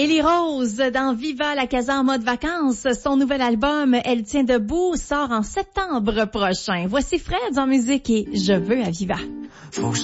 Élie Rose dans Viva la Casa en mode vacances. Son nouvel album Elle tient debout sort en septembre prochain. Voici Fred en musique et Je veux à Viva. Faut que